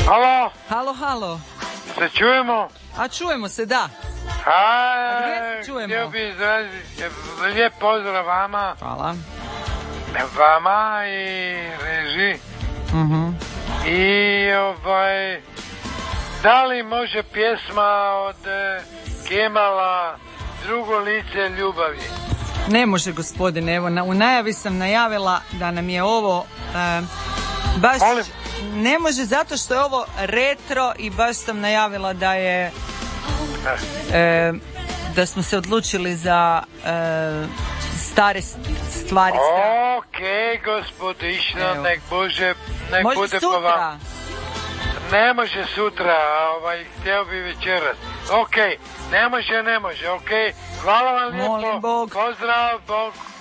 Halo? Halo. Se čujemo? A čujemo se, da. A gdje se čujemo? Htio bi izraziti lijep pozdrav vama. Hvala. Vama i reži. I da li može pjesma od Kemala Drugo lice ljubavi? Ne može, gospodine. Evo, u najavi sam najavila da nam je ovo baš... Molim? Ne može zato što je ovo retro i baš sam najavila da je... da smo se odlučili za stare stvari. Okej, gospodično, nek bude može po sutra. vam. Ne može sutra, htio bi večeras. Okej, ne može, okej. Hvala vam lijepo. Molim Bog. Pozdrav, Bog.